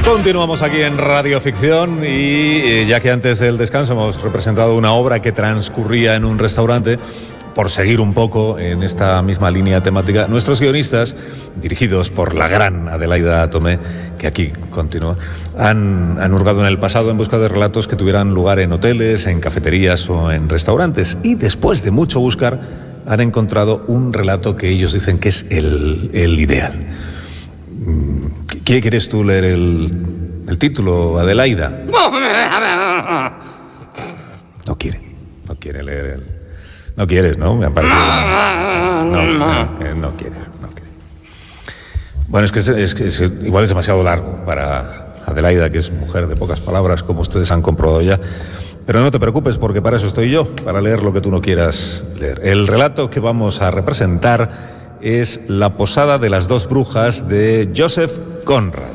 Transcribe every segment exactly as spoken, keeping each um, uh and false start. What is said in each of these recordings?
Continuamos aquí en Radio Ficción y eh, ya que antes del descanso hemos representado una obra que transcurría en un restaurante, por seguir un poco en esta misma línea temática, nuestros guionistas, dirigidos por la gran Adelaida Tomé, que aquí continúa, han, han hurgado en el pasado en busca de relatos que tuvieran lugar en hoteles, en cafeterías o en restaurantes. Y después de mucho buscar, han encontrado un relato que ellos dicen que es el, el ideal. ¿Qué quieres tú leer el, el título, Adelaida? No quiere, no quiere leer el... No quieres, ¿no? Me ha parecido... No, no, no, no quiere, no quiere. Bueno, es que, es, es que es, igual es demasiado largo para Adelaida, que es mujer de pocas palabras, como ustedes han comprobado ya. Pero no te preocupes, porque para eso estoy yo, para leer lo que tú no quieras leer. El relato que vamos a representar es La posada de las dos brujas de Joseph Conrad.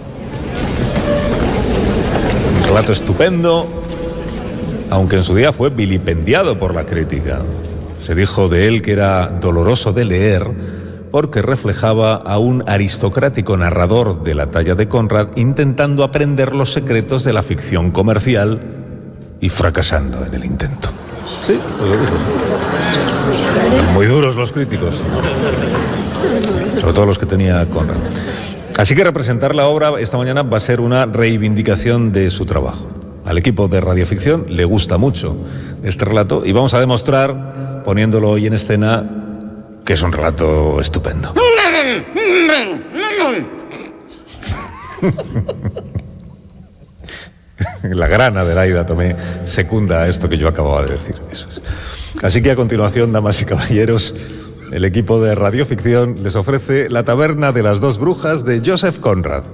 Un relato estupendo, aunque en su día fue vilipendiado por la crítica. Se dijo de él que era doloroso de leer porque reflejaba a un aristocrático narrador de la talla de Conrad intentando aprender los secretos de la ficción comercial y fracasando en el intento. Sí, esto lo digo. Muy duros los críticos, sobre todo los que tenía Conrad. Así que representar la obra esta mañana va a ser una reivindicación de su trabajo. Al equipo de Radio Ficción le gusta mucho este relato y vamos a demostrar, poniéndolo hoy en escena, que es un relato estupendo. La gran Adelaida Tomé secunda esto que yo acababa de decir. Eso es. Así que a continuación, damas y caballeros, el equipo de Radio Ficción les ofrece La taberna de las dos brujas de Joseph Conrad.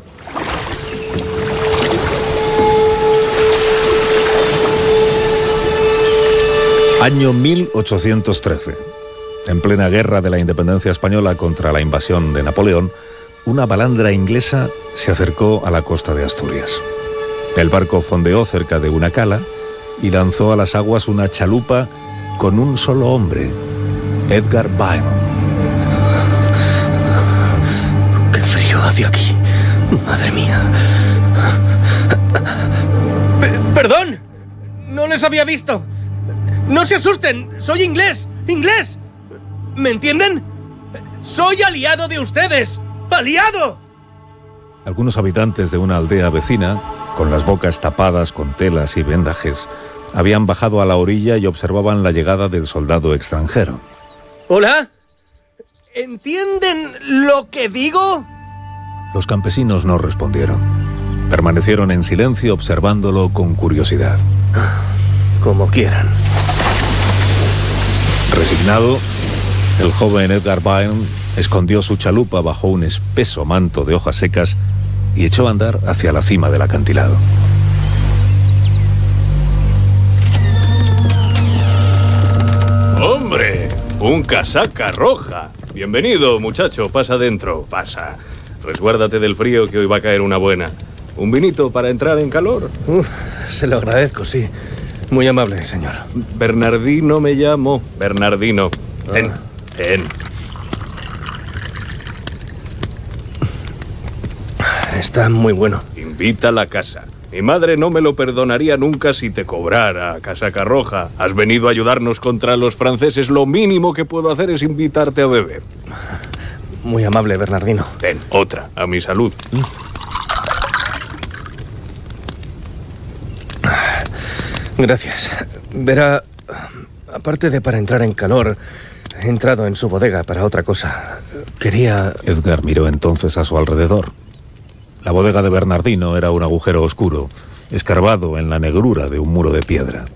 Año mil ochocientos trece. En plena guerra de la independencia española contra la invasión de Napoleón, una balandra inglesa se acercó a la costa de Asturias. El barco fondeó cerca de una cala y lanzó a las aguas una chalupa con un solo hombre, Edgar Bynum. ¡Qué frío hace aquí! ¡Madre mía! ¡Perdón! ¡No les había visto! ¡No se asusten! ¡Soy inglés! ¡Inglés! ¿Me entienden? ¡Soy aliado de ustedes! ¡Aliado! Algunos habitantes de una aldea vecina, con las bocas tapadas con telas y vendajes, habían bajado a la orilla y observaban la llegada del soldado extranjero. ¿Hola? ¿Entienden lo que digo? Los campesinos no respondieron. Permanecieron en silencio observándolo con curiosidad. Como quieran. Resignado, el joven Edgar Bynum escondió su chalupa bajo un espeso manto de hojas secas y echó a andar hacia la cima del acantilado. ¡Hombre! ¡Un casaca roja! Bienvenido, muchacho. Pasa adentro, pasa. Resguárdate del frío, que hoy va a caer una buena. ¿Un vinito para entrar en calor? Uh, se lo agradezco, sí. Muy amable, señor. Bernardino me llamo. Bernardino. Ten, ah. ten. Está muy bueno. Invita a la casa. Mi madre no me lo perdonaría nunca si te cobrara, casaca roja. Has venido a ayudarnos contra los franceses. Lo mínimo que puedo hacer es invitarte a beber. Muy amable, Bernardino. Ten, otra, a mi salud. Gracias. Verá, aparte de para entrar en calor, he entrado en su bodega para otra cosa. Quería... Edgar miró entonces a su alrededor. La bodega de Bernardino era un agujero oscuro, escarbado en la negrura de un muro de piedra.